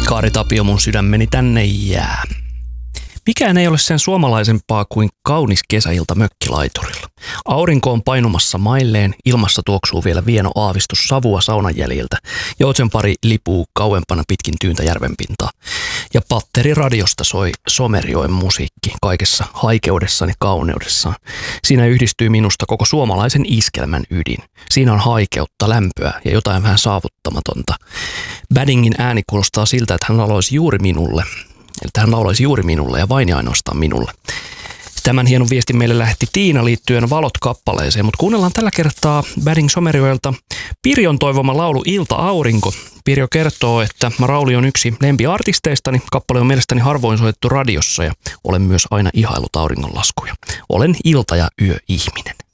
Kaari Tapio, mun sydämeni tänne jää. Mikään ei ole sen suomalaisempaa kuin kaunis kesäilta mökkilaiturilla. Aurinko on painumassa mailleen, ilmassa tuoksuu vielä vieno aavistus savua saunan jäljiltä. Joutsenpari lipuu kauempana pitkin tyyntä järvenpintaa. Ja patteriradiosta soi Somerjoen musiikki kaikessa haikeudessaan ja kauneudessaan. Siinä yhdistyy minusta koko suomalaisen iskelmän ydin. Siinä on haikeutta, lämpöä ja jotain vähän saavuttamatonta. Baddingin ääni kuulostaa siltä, että hän laulaisi juuri minulle. Eli hän laulaisi juuri minulle ja vain ja ainoastaan minulle. Tämän hienon viestin meille lähetti Tiina liittyen Valot-kappaleeseen, mutta kuunnellaan tällä kertaa Badding Somerjoelta Pirjon toivoma laulu Ilta Aurinko. Pirjo kertoo, että Rauli on yksi lempiartisteistani, kappale on mielestäni harvoin soitettu radiossa ja olen myös aina ihaillut auringonlaskuja. Olen ilta- ja yöihminen.